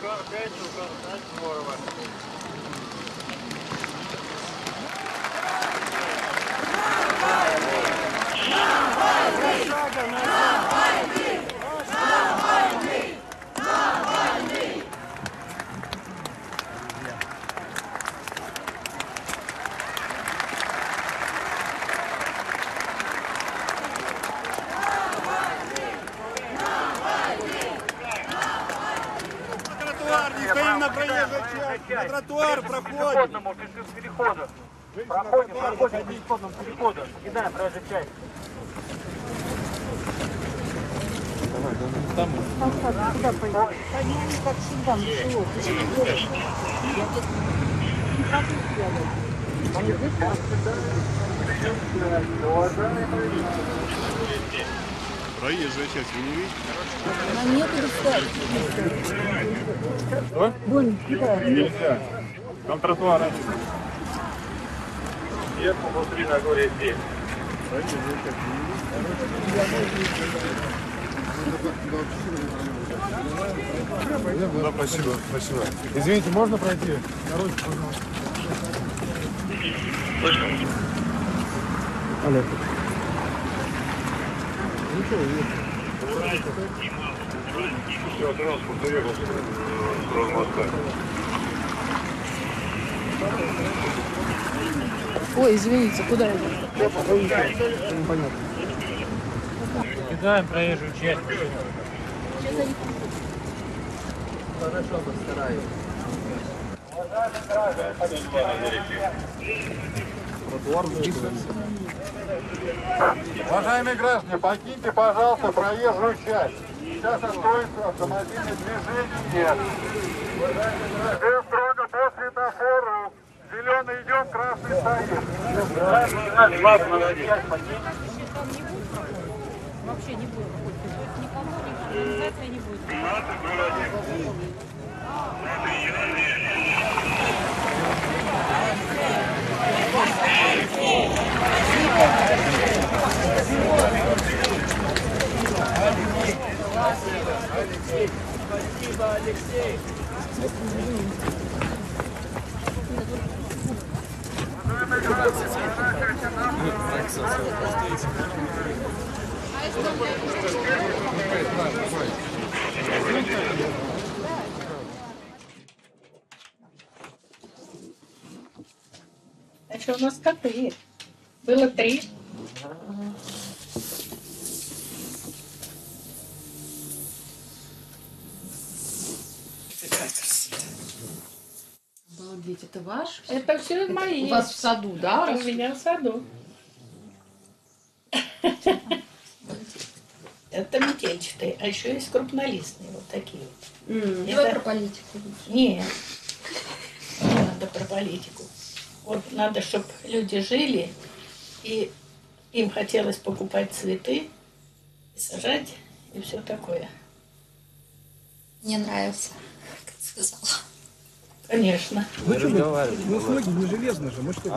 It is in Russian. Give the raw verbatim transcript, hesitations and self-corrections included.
Не стоим на проезжей части, на тротуар проходим. Проходим, проходим по пешеходному переходу. Покидаем проезжую часть. Давай, давай. Там. Куда пойдем? Они как всегда, ничего. Проезжая часть, вы не видите? Нам некуда встать. Что? Вон, куда? Нельзя. Там тротуара. Сверху внутри на горе здесь. Да, спасибо, спасибо. Извините, можно пройти? Народ, пожалуйста. Алло. Ничего, есть. Все, транспорт заехал с Росмоста. Ой, извините, куда это? Непонятно. Покидаем проезжую часть. Хорошо, постараюсь. Уважаемые граждане, покиньте, пожалуйста, проезжую часть. Сейчас откроется автомобильное движение. Все строго по светофору. Зеленый идет, красный стоит. Вообще не будет. Никому, организация не будет. Алексей, спасибо, Алексей. Значит, у нас коты. Было три. Обалдеть, это ваш? Это все мои. У вас в саду, да? У меня в саду. Это метельчатые, а еще есть крупнолистные, вот такие вот. Mm. Это... Давай про политику. Нет, не надо про политику. Вот надо, чтобы люди жили, и им хотелось покупать цветы, сажать и все такое. Мне нравится, как ты сказала. Конечно. Ну, что мы, мы с ноги не железно же, мы что?